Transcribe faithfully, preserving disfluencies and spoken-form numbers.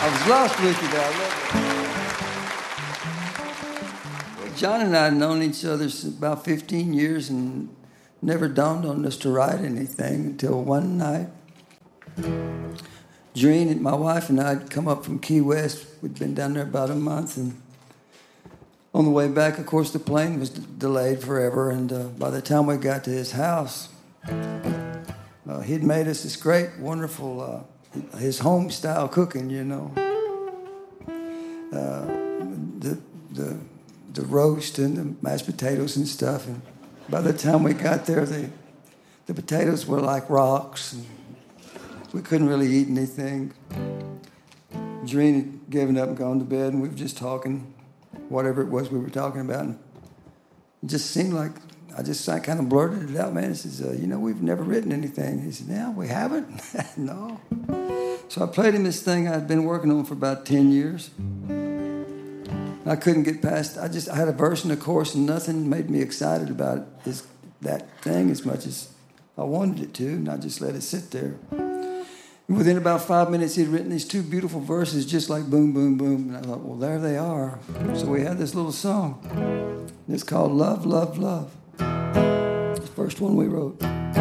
I was lost with you there. I love it. Well, John and I had known each other since about fifteen years and never dawned on us to write anything until one night. Dreen, my wife and I had come up from Key West. We'd been down there about a month, and on the way back, of course, the plane was d- delayed forever, and uh, by the time we got to his house, uh, he'd made us this great, wonderful, uh, his home-style cooking, you know. Uh, the, the, the roast and the mashed potatoes and stuff, and by the time we got there, the, the potatoes were like rocks, and we couldn't really eat anything. Dreen had given up and gone to bed, and we were just talking, whatever it was we were talking about. And it just seemed like, I just I kind of blurted it out, man. He says, uh, you know, we've never written anything. He said, yeah, we haven't? No. So I played him this thing I'd been working on for about ten years. I couldn't get past, I just, I had a verse and a chorus, and nothing made me excited about this, that thing as much as I wanted it to, and I just let it sit there. And within about five minutes, he'd written these two beautiful verses, just like boom, boom, boom. And I thought, well, there they are. So we had this little song. It's called Love, Love, Love. It's the first one we wrote.